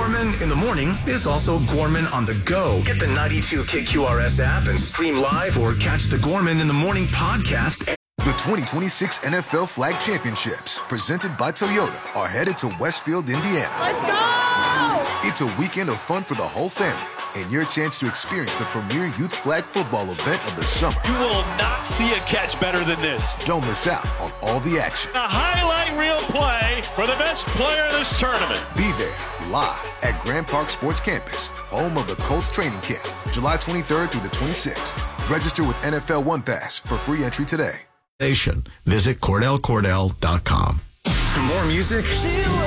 Gorman in the morning is also Gorman on the go. Get the 92 KQRS app and stream live or catch the Gorman in the Morning podcast. The 2026 NFL Flag Championships, presented by Toyota, are headed to Westfield, Indiana. Let's go! It's a weekend of fun for the whole family and your chance to experience the premier youth flag football event of the summer. You will not see a catch better than this. Don't miss out on all the action. A highlight reel play for the best player in this tournament. Be there live at Grand Park Sports Campus, home of the Colts training camp, July 23rd through the 26th. Register with NFL One Pass for free entry today. Visit CordellCordell.com. For more music,